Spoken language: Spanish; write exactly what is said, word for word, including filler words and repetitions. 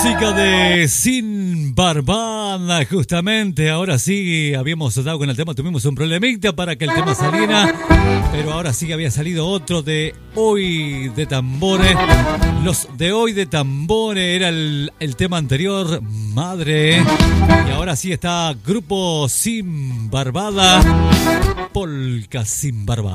Música de Sin Barbada, justamente. Ahora sí, habíamos dado con el tema, tuvimos un problemita para que el tema saliera, pero ahora sí había salido otro de Hoy de Tambores. Los de Hoy de Tambores era el, el tema anterior, Madre. Y ahora sí está Grupo Sin Barbada, Polka Sin Barbada.